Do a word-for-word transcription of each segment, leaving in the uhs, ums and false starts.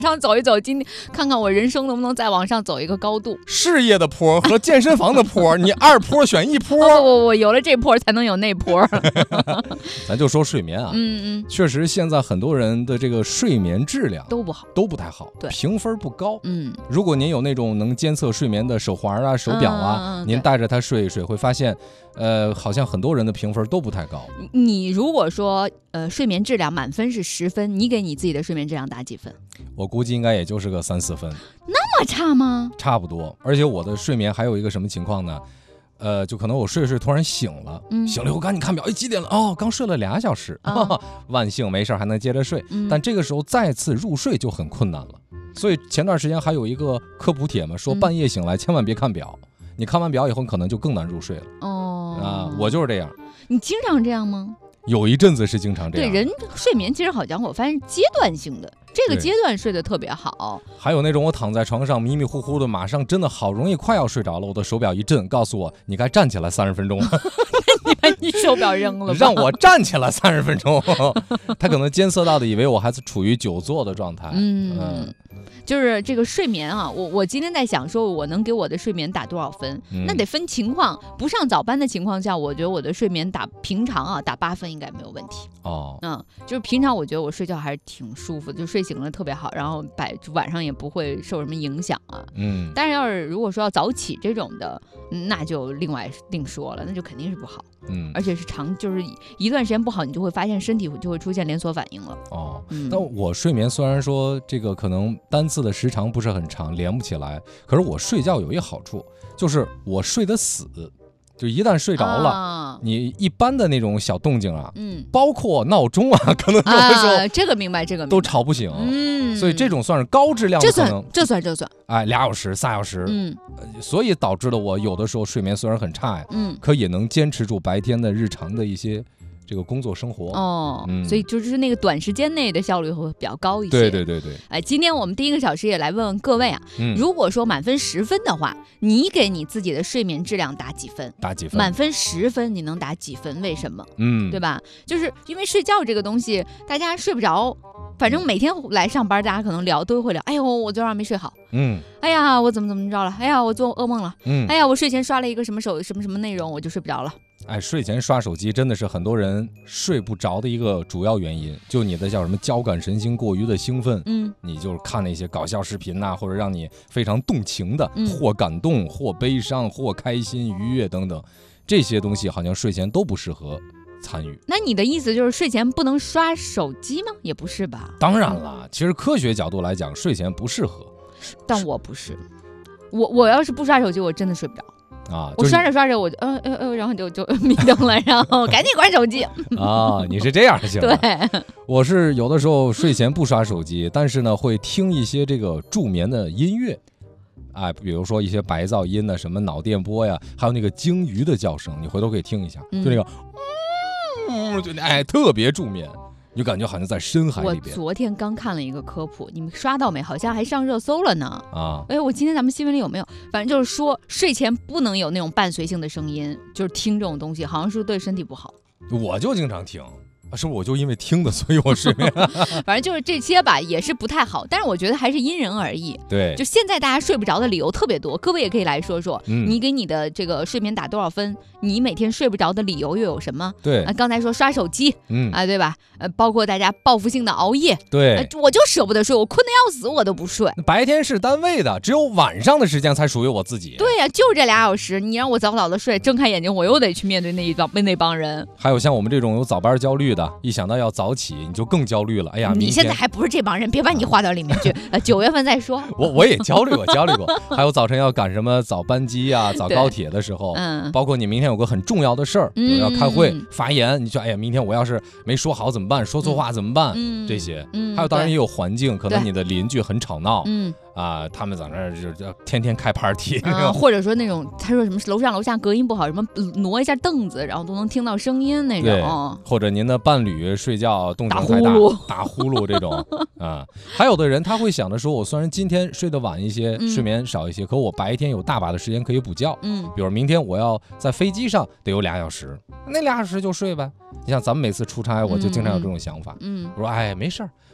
上走一走，今天看看我人生能不能再往上走一个高度。 事业的坡和健身房的坡，你二坡选一坡。 不不不，有了这坡才能有那坡。 咱就说睡眠啊， 嗯嗯， 确实现在很多人的这个睡眠质量都不好， 都不太好， 对， 评分不高。 嗯， 如果您有那种能监测睡眠的手环啊、手表啊， 嗯嗯嗯、 您带着它睡一睡，会发现，呃，好像很多人的评分都不太高。 你如果说呃睡眠质量满分是十分，你给你自己的睡眠质量打几分？ 我估计应该也就是个三四分。 那么差吗？ 差不多。而且我的睡眠还有一个什么情况呢？呃，就可能我睡睡突然醒了，嗯、醒了以后赶紧看表，哎，几点了？哦，刚睡了俩小时，哦、万幸没事还能接着睡、嗯。但这个时候再次入睡就很困难了。所以前段时间还有一个科普帖嘛，说半夜醒来千万别看表，嗯、你看完表以后可能就更难入睡了。哦，啊，我就是这样。 你经常这样吗？ 有一阵子是经常这样。 对，人睡眠其实好像我发现阶段性的，这个阶段睡得特别好。 还有那种我躺在床上迷迷糊糊的，马上真的好容易快要睡着了，我的手表一震，告诉我你该站起来三十分钟。 你把你手表扔了吧， 让我站起来三十分钟。他可能监测到的，以为我还是处于久坐的状态。 嗯。嗯，就是这个睡眠啊，我我今天在想说我能给我的睡眠打多少分、嗯、那得分情况，不上早班的情况下，我觉得我的睡眠打平常啊打八分应该没有问题。哦，嗯，就是平常我觉得我睡觉还是挺舒服，就睡醒了特别好，然后白晚上也不会受什么影响啊。嗯，但是要是如果说要早起这种的，那就另外另说了，那就肯定是不好。嗯，而且是长，就是一段时间不好，你就会发现身体就会出现连锁反应了。哦，嗯、 但我睡眠虽然说这个可能单次的时长不是很长，连不起来，可是我睡觉有一好处，就是我睡得死。就一旦睡着了、啊，你一般的那种小动静啊，嗯，包括闹钟啊，可能有的时候、 啊、这个明白，这个明白都吵不醒，嗯，所以这种算是高质量的可能， 这算这算这算， 哎，俩小时、仨小时，嗯、呃，所以导致了我有的时候睡眠虽然很差呀，嗯，可也能坚持住白天的日常的一些这个工作生活哦、嗯，所以就是那个短时间内的效率会比较高一些。 对对对对。 哎，今天我们第一个小时也来问问各位啊，嗯、如果说满分十分的话，你给你自己的睡眠质量打几分？ 打几分？ 满分十分，你能打几分？为什么？嗯，对吧？就是因为睡觉这个东西，大家睡不着。反正每天来上班，大家可能聊都会聊。哎呦，我昨晚没睡好。嗯。哎呀，我怎么怎么着了？哎呀，我做噩梦了。嗯。哎呀，我睡前刷了一个什么手什么什么内容，我就睡不着了。 哎，睡前刷手机真的是很多人睡不着的一个主要原因。就你的叫什么交感神经过于的兴奋，嗯，你就是看那些搞笑视频呐、啊，或者让你非常动情的，嗯、或感动，或悲伤，或开心、愉悦等等，这些东西好像睡前都不适合参与。 那你的意思就是睡前不能刷手机吗？也不是吧。 当然了，其实科学角度来讲，睡前不适合。 但我不是，我我要是不刷手机，我真的睡不着。啊，我刷着刷着我就呃呃呃，然后就就迷瞪了，然后赶紧关手机。 啊，你是这样型的。 对， 我是有的时候睡前不刷手机，但是呢会听一些这个助眠的音乐，哎，比如说一些白噪音呢，什么脑电波呀，还有那个鲸鱼的叫声，你回头可以听一下，嗯、就那个，嗯，就哎特别助眠。你就感觉好像在深海里边。 我昨天刚看了一个科普，你们刷到没？好像还上热搜了呢。啊，哎，我今天咱们新闻里有没有？反正就是说，睡前不能有那种伴随性的声音，就是听这种东西，好像是对身体不好。 我就经常听。是不是我就因为听的，所以我睡眠？ 反正就是这些吧，也是不太好。但是我觉得还是因人而异。 对， 就现在大家睡不着的理由特别多，各位也可以来说说，嗯、你给你的这个睡眠打多少分？你每天睡不着的理由又有什么？ 对， 啊，刚才说刷手机，嗯啊，对吧？呃，包括大家报复性的熬夜， 对、 呃，我就舍不得睡，我困得要死，我都不睡。 白天是单位的，只有晚上的时间才属于我自己。 对呀、啊，就这俩小时，你让我早早的睡，睁开眼睛我又得去面对那一帮那帮人。 还有像我们这种有早班焦虑的，一想到要早。早起你就更焦虑了。哎呀， 你现在还不是这帮人，别把你划到里面去。呃，九月份再说。 我我也焦虑过，焦虑过。还有早晨要赶什么早班机啊、早高铁的时候，嗯，包括你明天有个很重要的事儿，嗯、要开会、嗯、发言，你就哎呀，明天我要是没说好怎么办？说错话怎么办？嗯、这些，嗯，还有当然也有环境，可能你的邻居很吵闹，嗯。啊，他们在那儿就就天天开 party，、 嗯、或者说那种他说什么楼上楼下隔音不好，什么挪一下凳子，然后都能听到声音那种。哦、 或者您的伴侣睡觉动静太大，打呼噜这种啊。还有的人他会想着说，我虽然今天睡得晚一些，嗯、睡眠少一些，可我白天有大把的时间可以补觉。嗯，比如明天我要在飞机上得有俩小时，那俩小时就睡呗。你像咱们每次出差，我就经常有这种想法。嗯，我说哎，没事儿。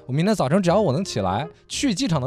我明天早晨只要我能起来去机场的